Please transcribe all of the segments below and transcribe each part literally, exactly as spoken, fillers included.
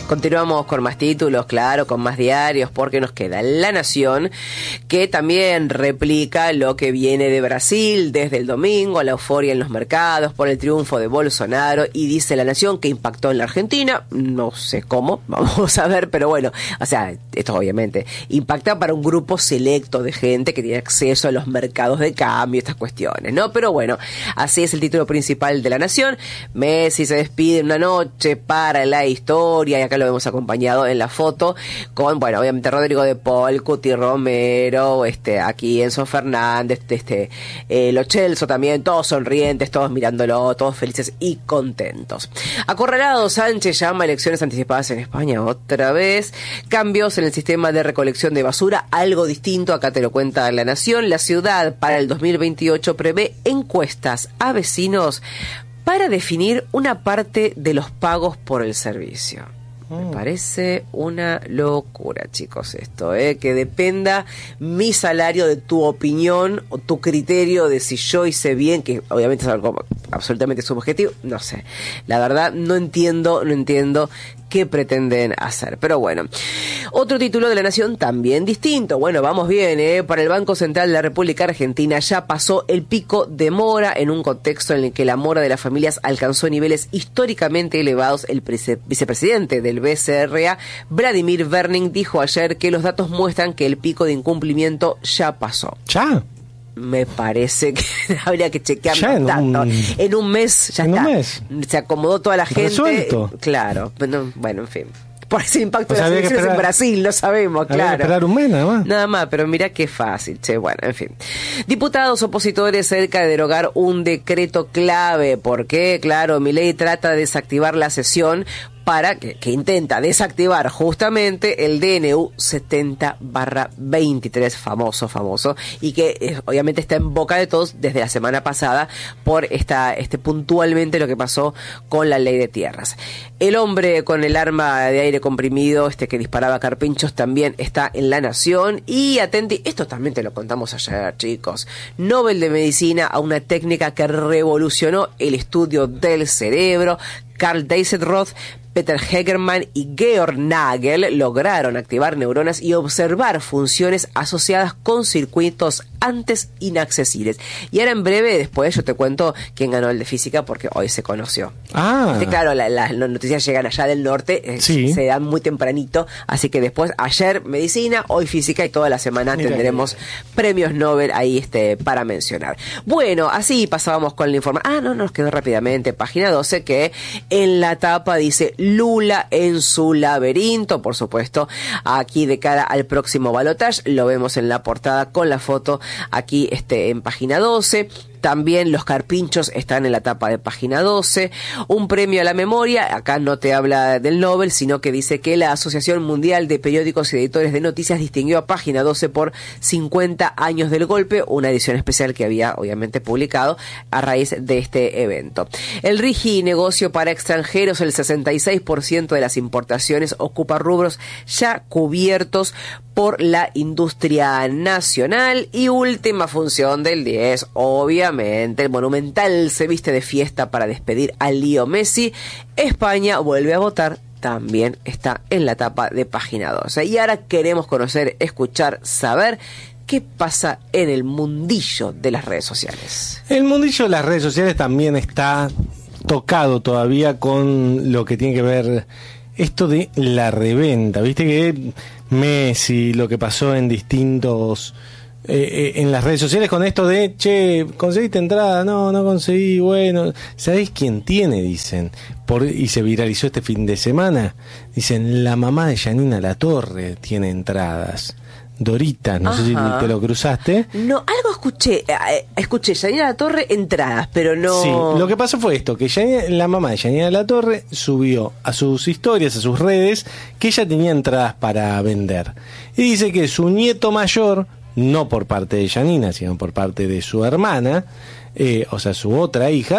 Continuamos con más títulos, claro, con más diarios, porque nos queda La Nación, que también replica lo que viene de Brasil desde el domingo, la euforia en los mercados por el triunfo de Bolsonaro, y dice La Nación que impactó en la Argentina, no sé cómo, vamos a ver, pero bueno, o sea, esto obviamente impacta para un grupo selecto de gente que tiene acceso a los mercados de cambio, estas cuestiones, ¿no? Pero bueno, así es el título principal de La Nación. Messi se despide en una noche para la historia, y acá lo hemos acompañado en la foto con, bueno, obviamente Rodrigo de Paul, Cuti Romero, este, aquí Enzo Fernández, este, eh, Lo Celso también, todos sonrientes, todos mirándolo, todos felices y contentos. Acorralado, Sánchez llama a elecciones anticipadas en España otra vez, cambios en el sistema de recolección de basura, algo distinto, acá te lo cuenta La Nación. La ciudad para el dos mil veintiocho prevé encuestas a vecinos para definir una parte de los pagos por el servicio. Me parece una locura, chicos, esto, ¿eh? Que dependa mi salario de tu opinión o tu criterio de si yo hice bien, que obviamente es algo absolutamente subjetivo, no sé. La verdad, no entiendo, no entiendo qué pretenden hacer. Pero bueno, otro título de La Nación también distinto. Bueno, vamos bien, ¿eh? Para el Banco Central de la República Argentina ya pasó el pico de mora en un contexto en el que la mora de las familias alcanzó niveles históricamente elevados. El prese- vicepresidente del B C R A, Vladimir Berning, dijo ayer que los datos muestran que el pico de incumplimiento ya pasó. ¿Ya? Me parece que habría que chequear en tanto. Un, en un mes ya en está. Un mes. Se acomodó toda la gente. Resuelto. Claro. Bueno, bueno, en fin. Por ese impacto O sea, de las elecciones esperar, en Brasil, lo sabemos, había claro. que esperar un mes nada más. Nada más, pero mira qué fácil, che, bueno, en fin. Diputados opositores cerca de derogar un decreto clave. ¿Por qué? Claro, Milei trata de desactivar la sesión para que, que intenta desactivar justamente el D N U setenta barra veintitrés, famoso, famoso, y que eh, obviamente está en boca de todos desde la semana pasada por esta, este puntualmente lo que pasó con la ley de tierras. El hombre con el arma de aire comprimido, este que disparaba carpinchos, también está en La Nación. Y atenti, esto también te lo contamos ayer, chicos. Nobel de Medicina a una técnica que revolucionó el estudio del cerebro. Karl Deisenroth, Peter Hegerman y Georg Nagel lograron activar neuronas y observar funciones asociadas con circuitos antes inaccesibles. Y ahora en breve, después yo te cuento quién ganó el de física, porque hoy se conoció. Ah. Este, claro, las la, la noticias llegan allá del norte, eh, sí. se dan muy tempranito, así que después, ayer medicina, hoy física, y toda la semana mira, tendremos mira. premios Nobel ahí este para mencionar. Bueno, así pasábamos con la información. Ah, no, nos quedó rápidamente, página doce, que en la tapa dice Lula en su laberinto, por supuesto, aquí de cara al próximo balotaje, lo vemos en la portada con la foto aquí este en página doce. También los carpinchos están en la tapa de página doce. Un premio a la memoria, acá no te habla del Nobel, sino que dice que la Asociación Mundial de Periódicos y Editores de Noticias distinguió a página doce por cincuenta años del golpe, una edición especial que había obviamente publicado a raíz de este evento. El RIGI, negocio para extranjeros, el sesenta y seis por ciento de las importaciones ocupa rubros ya cubiertos por la industria nacional. Y última función del diez, obviamente, el Monumental se viste de fiesta para despedir a Leo Messi. España vuelve a votar, también está en la tapa de página doce. Y ahora queremos conocer, escuchar, saber qué pasa en el mundillo de las redes sociales. El mundillo de las redes sociales también está tocado todavía con lo que tiene que ver esto de la reventa. Viste que Messi, lo que pasó en distintos eh, en las redes sociales con esto de che, ¿conseguiste entrada? No, no conseguí. Bueno, ¿sabés quién tiene? Dicen, por, y se viralizó este fin de semana. Dicen, la mamá de Yanina Latorre tiene entradas. Dorita, no Ajá. sé si te lo cruzaste. No, algo escuché, eh, escuché Yanina Latorre entradas, pero no. Sí, lo que pasó fue esto, que Yanina, la mamá de Yanina Latorre subió a sus historias, a sus redes, que ella tenía entradas para vender. Y dice que su nieto mayor, no por parte de Yanina, sino por parte de su hermana, eh, o sea, su otra hija,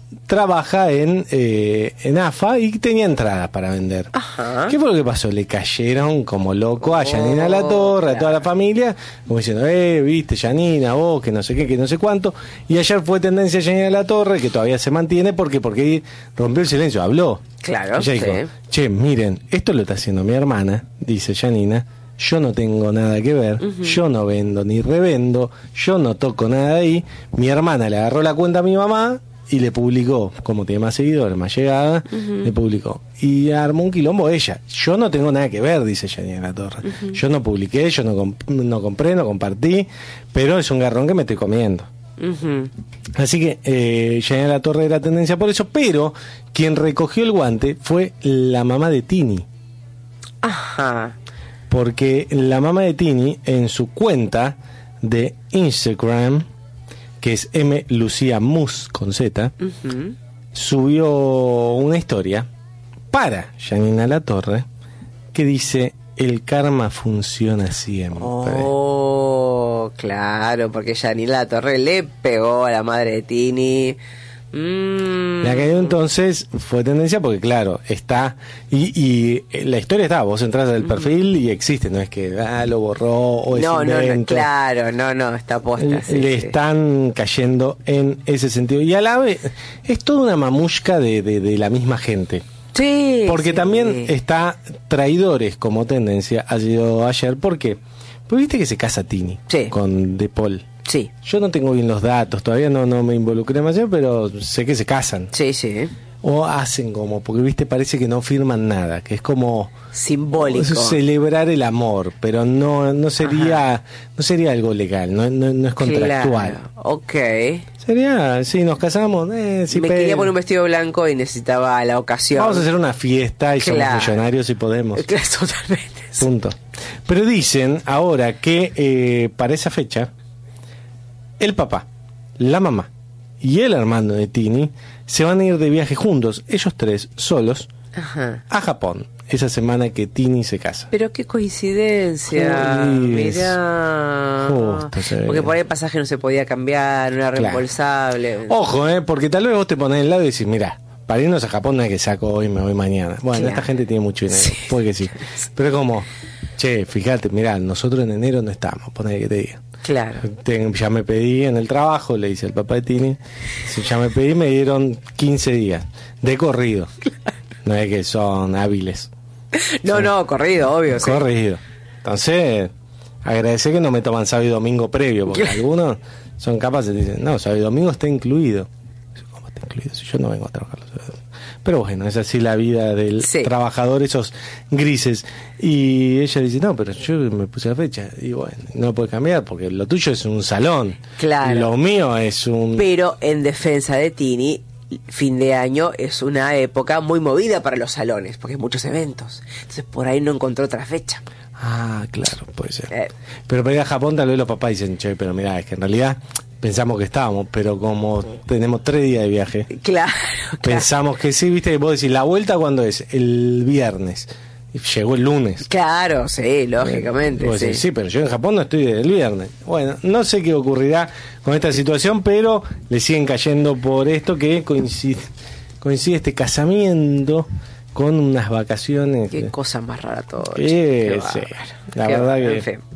trabaja en, eh, en A F A y tenía entradas para vender. Ajá. ¿Qué fue lo que pasó? Le cayeron como loco a Yanina Oh, Latorre, claro. a toda la familia, como diciendo, eh, viste, Yanina, vos, que no sé qué, que no sé cuánto. Y ayer fue tendencia Yanina Latorre, que todavía se mantiene, porque porque rompió el silencio, habló. Claro, Ella dijo, sí. che, miren, esto lo está haciendo mi hermana, dice Yanina, yo no tengo nada que ver, uh-huh. yo no vendo ni revendo, yo no toco nada de ahí. Mi hermana le agarró la cuenta a mi mamá y le publicó, como tiene más seguidores, más llegada, uh-huh. le publicó. Y armó un quilombo ella. Yo no tengo nada que ver, dice Yanina Latorre. Uh-huh. Yo no publiqué, yo no, comp- no compré, no compartí, pero es un garrón que me estoy comiendo. Uh-huh. Así que eh, Yanina Latorre era tendencia por eso, pero quien recogió el guante fue la mamá de Tini. Ajá. Porque la mamá de Tini, en su cuenta de Instagram, que es M Lucía Mus con Z, uh-huh. subió una historia para Yanina Latorre que dice: el karma funciona siempre. Oh, claro, porque Yanina Latorre le pegó a la madre de Tini. Mm. La cayó entonces, fue tendencia porque claro, está, y, y la historia está, vos entras al perfil y existe, no es que ah, lo borró o es no, no, invento. no, claro, no, no, está posta. Le, sí, le sí. están cayendo en ese sentido. Y a la vez, es toda una mamushka de, de, de la misma gente. Sí. Porque sí. también está traidores como tendencia, ha sido ayer, ¿por qué? Porque viste que se casa Tini sí. con De Paul. Sí. Yo no tengo bien los datos, todavía no, no me involucré demasiado, pero sé que se casan. Sí, sí. O hacen como, porque viste, parece que no firman nada, que es como simbólico. Celebrar el amor, pero no no sería Ajá. no sería algo legal, no, no, no es contractual. Claro. Ok. Sería, sí, nos casamos. Eh, si Me pe... quería poner un vestido blanco y necesitaba la ocasión. Vamos a hacer una fiesta y claro. somos millonarios y podemos. Claro, totalmente. Punto. Pero dicen ahora que eh, para esa fecha el papá, la mamá y el hermano de Tini se van a ir de viaje juntos, ellos tres, solos, Ajá. a Japón, esa semana que Tini se casa. Pero qué coincidencia. Mirá. Justo, sí. Porque por ahí el pasaje no se podía cambiar, no era reembolsable. Claro. Ojo, eh, porque tal vez vos te ponés al lado y decís, mirá, para irnos a Japón no es que saco hoy, me voy mañana. Bueno, claro. Esta gente tiene mucho dinero, sí. Puede que sí. Pero como, che, fíjate, mirá, nosotros en enero no estamos, ponele que te diga. Claro. Ten, ya me pedí en el trabajo, le dice el papá de Tini, ya me pedí, me dieron quince días de corrido. Claro. No es que son hábiles. No, son, no, corrido, obvio. Corrido. Sí. Entonces, agradecer que no me toman sábado y domingo previo, porque claro. algunos son capaces de decir, no, sábado y domingo está incluido. ¿Cómo está incluido? Si yo no vengo a trabajar los sábados. Pero bueno, es así la vida del sí. trabajador, esos grises. Y ella dice, no, pero yo me puse la fecha. Y bueno, no puede cambiar porque lo tuyo es un salón. Claro. Lo mío es un... Pero en defensa de Tini, fin de año es una época muy movida para los salones, porque hay muchos eventos. Entonces por ahí no encontró otra fecha. Ah, claro, puede ser. Eh. Pero para ir a Japón tal vez los papás dicen, che, pero mirá, es que en realidad... pensamos que estábamos, pero como tenemos tres días de viaje, claro, pensamos claro. que sí, viste, vos decís, ¿la vuelta cuándo es? El viernes. Y llegó el lunes. Claro, sí, lógicamente. Vos sí. decís, sí, pero yo en Japón no estoy desde el viernes. Bueno, no sé qué ocurrirá con esta situación, pero le siguen cayendo por esto que coincide, coincide este casamiento con unas vacaciones. Qué cosa más rara todo. Eh, sí, la qué verdad bárbaro, que... en fin.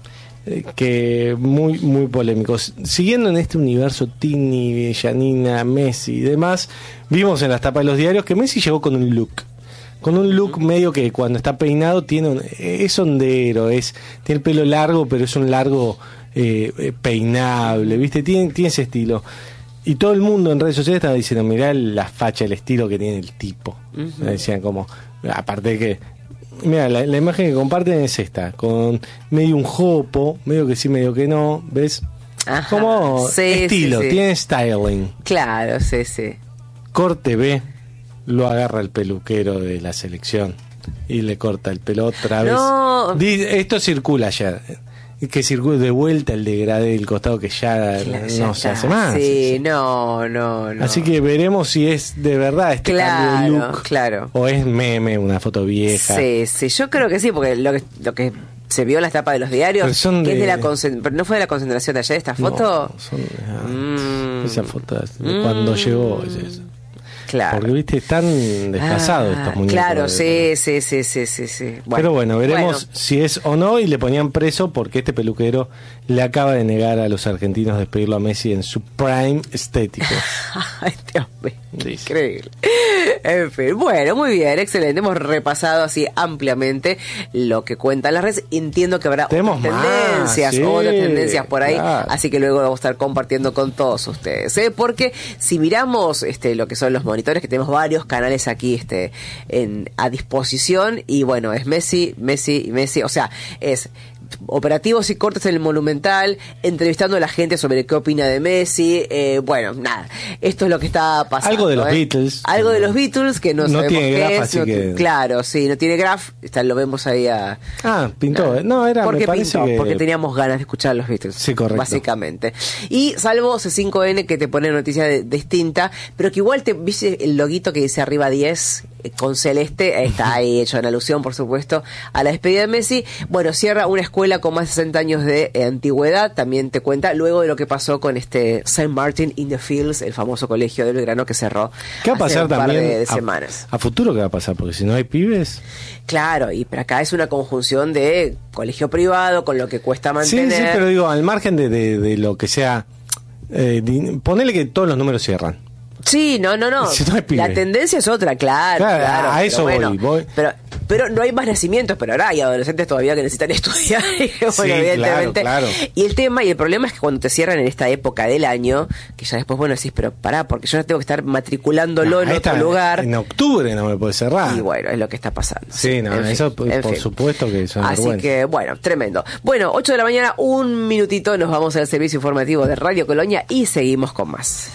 que muy muy polémicos. Siguiendo en este universo Tini, Yanina, Messi y demás, vimos en las tapas de los diarios que Messi llegó con un look, con un look medio que cuando está peinado tiene un, es hondero, es tiene el pelo largo, pero es un largo eh, peinable, ¿viste? Tiene, tiene ese estilo. Y todo el mundo en redes sociales estaba diciendo, mirá la facha, el estilo que tiene el tipo. Uh-huh. Decían como, aparte de que mira, la, la imagen que comparten es esta, con medio un jopo, medio que sí, medio que no, ¿ves? Ajá, como sí, estilo, sí, sí. Tiene styling. Claro, sí, sí. Corte B, lo agarra el peluquero de la selección y le corta el pelo otra vez. No. Esto circula ya. Que circule de vuelta el degradé del costado que ya, claro, no ya se está. hace más. Sí, sí, sí. No, no, no. Así que veremos si es de verdad este claro, cambio de look claro. o es meme, una foto vieja. Sí, sí, yo creo que sí, porque lo que, lo que se vio en las tapas de los diarios, que de... es de la concent... pero no fue de la concentración de ayer esta foto. No, son, ah, mm. esa foto de mm. cuando llegó es esa. Claro. Porque, viste, están desfasados Ah, estos muñecos. Claro, de- sí, sí, sí, sí, sí, sí. Pero bueno, veremos bueno. si es o no, y le ponían preso porque este peluquero le acaba de negar a los argentinos despedirlo a Messi en su prime estético. Ay, Dios mío, Sí. increíble. En fin, bueno, muy bien, excelente. Hemos repasado así ampliamente lo que cuentan las redes. Entiendo que habrá Tenemos otras más, tendencias, sí, otras tendencias por ahí, claro. así que luego lo vamos a estar compartiendo con todos ustedes, ¿eh? Porque si miramos este lo que son los monitores, que tenemos varios canales aquí este en a disposición, y bueno, es Messi, Messi y Messi, o sea, es operativos y cortes en el Monumental, entrevistando a la gente sobre qué opina de Messi, eh, bueno, nada, esto es lo que está pasando. Algo de los ¿eh? Beatles. Algo de los Beatles que no, No sabemos tiene qué graf, es. así no- que- Claro, sí, no tiene graf, está, lo vemos ahí a... Ah, pintó. ¿eh? No, era, ¿Por me qué parece pintó? que... Porque teníamos ganas de escuchar a los Beatles. Sí, correcto. Básicamente. Y salvo C cinco N que te pone noticia de- distinta, pero que igual te viste el loguito que dice arriba diez eh, con celeste, está ahí hecho en alusión, por supuesto, a la despedida de Messi. Bueno, cierra una escuela con más de sesenta años de eh, antigüedad, también te cuenta, luego de lo que pasó con este Saint Martin in the Fields, el famoso colegio de Belgrano que cerró ¿Qué va a hace pasar un par también de, de a- semanas. A, futuro qué va a pasar? Porque si no hay pibes... Claro, y pero acá es una conjunción de colegio privado con lo que cuesta mantener. Sí, sí, pero digo, al margen de, de, de lo que sea... Eh, di- ponele que todos los números cierran. Sí, no, no, no. Si no hay pibe. La tendencia es otra, claro. Claro, claro, a pero eso bueno, voy, voy. Pero, pero no hay más nacimientos, pero ahora hay adolescentes todavía que necesitan estudiar. Y bueno, Sí, evidentemente. claro, claro. Y el tema y el problema es que cuando te cierran en esta época del año, que ya después, bueno, decís, pero pará, porque yo no tengo que estar matriculándolo No, en esta- otro lugar. En octubre no me puede cerrar. Y bueno, es lo que está pasando. Sí, no, En fin, eso por, en por fin. supuesto que es una Así vergüenza. que, bueno, tremendo. Bueno, ocho de la mañana, un minutito, nos vamos al servicio informativo de Radio Colonia y seguimos con más.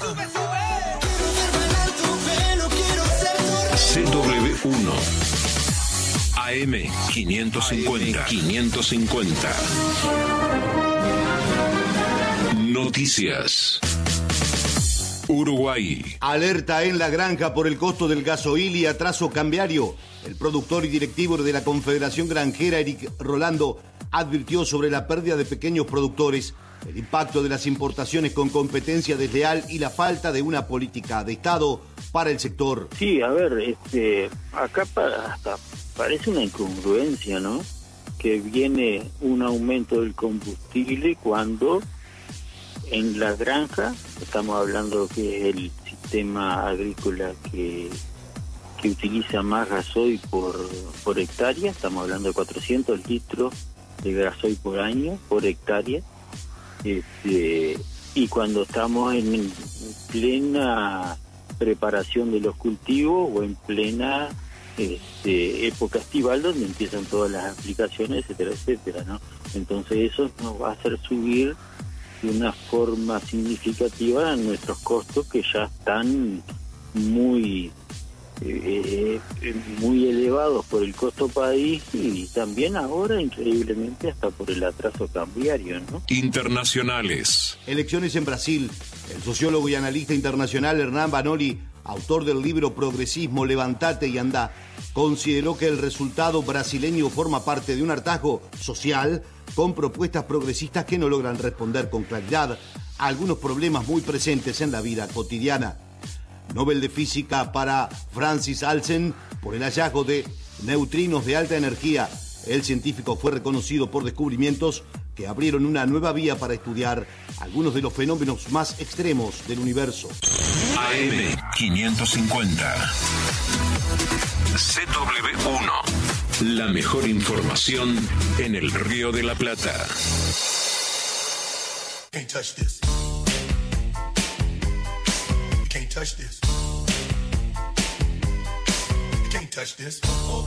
C W uno A M quinientos cincuenta quinientos cincuenta Noticias. Uruguay. Alerta en la granja por el costo del gasoil y atraso cambiario. El productor y directivo de la Confederación Granjera, Eric Rolando, advirtió sobre la pérdida de pequeños productores, el impacto de las importaciones con competencia desleal y la falta de una política de Estado para el sector. Sí, a ver, este, acá pa- hasta parece una incongruencia, ¿no? Que viene un aumento del combustible cuando en la granja, estamos hablando que es el sistema agrícola que, que utiliza más gasoil por, por hectárea, estamos hablando de cuatrocientos litros de gasoil por año, por hectárea, este, y cuando estamos en plena preparación de los cultivos o en plena este, época estival donde empiezan todas las aplicaciones, etcétera, etcétera, ¿no? Entonces eso nos va a hacer subir de una forma significativa nuestros costos que ya están muy eh, eh, muy elevados por el costo país y también ahora increíblemente hasta por el atraso cambiario, ¿no? Internacionales. Elecciones en Brasil. El sociólogo y analista internacional Hernán Banoli, autor del libro Progresismo, Levantate y Andá, consideró que el resultado brasileño forma parte de un hartazgo social con propuestas progresistas que no logran responder con claridad a algunos problemas muy presentes en la vida cotidiana. Nobel de Física para Francis Alsen por el hallazgo de neutrinos de alta energía. El científico fue reconocido por descubrimientos que abrieron una nueva vía para estudiar algunos de los fenómenos más extremos del universo. A M quinientos cincuenta C W uno. La mejor información en el Río de la Plata. Can't touch this. You can't touch this. You can't touch this.